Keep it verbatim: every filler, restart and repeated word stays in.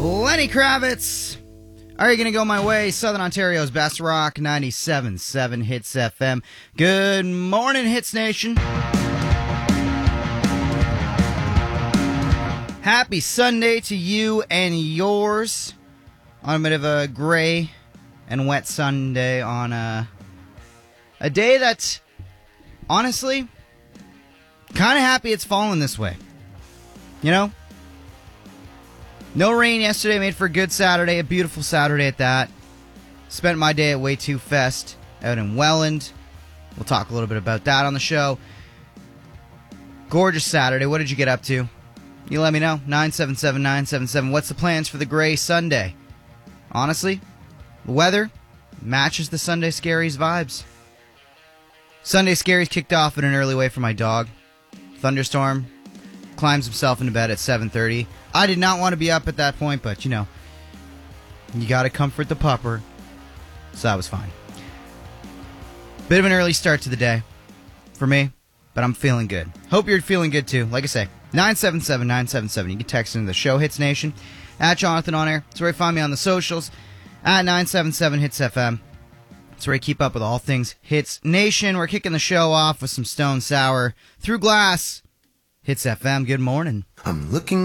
Lenny Kravitz. Are you going to go my way? Southern Ontario's best rock, ninety-seven point seven Hits F M. Good morning, Hits Nation. Happy Sunday to you and yours. On a bit of a gray and wet Sunday on a, a day that, honestly, kind of happy it's fallen this way. You know? No rain yesterday, made for a good Saturday, a beautiful Saturday at that. Spent my day at Way two Fest out in Welland. We'll talk a little bit about that on the show. Gorgeous Saturday. What did you get up to? You let me know. nine seven seven, nine seven seven. What's the plans for the gray Sunday? Honestly, the weather matches the Sunday Scaries vibes. Sunday Scaries kicked off in an early way for my dog. Thunderstorm climbs himself into bed at seven thirty. I did not want to be up at that point, but, you know, you got to comfort the pupper. So that was fine. Bit of an early start to the day for me, but I'm feeling good. Hope you're feeling good, too. Like I say, nine seven seven, nine seven seven. You can text into the show, Hits Nation, at Jonathan On Air. That's where you find me on the socials, at nine seven seven Hits F M. That's where I keep up with all things Hits Nation. We're kicking the show off with some Stone Sour through glass. Hits F M, good morning. I'm looking